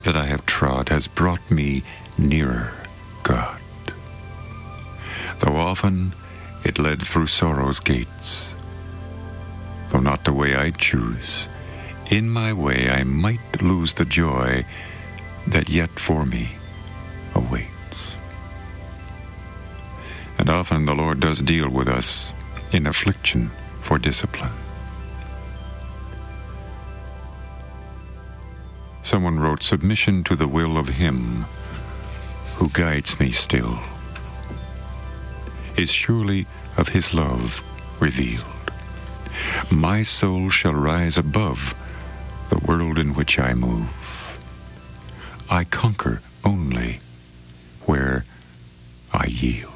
that I have trod has brought me nearer God. Though often it led through sorrow's gates, though not the way I choose, in my way I might lose the joy that yet for me awaits. And often the Lord does deal with us in affliction for discipline. Someone wrote, "Submission to the will of Him who guides me still is surely of His love revealed. My soul shall rise above the world in which I move. I conquer only where I yield."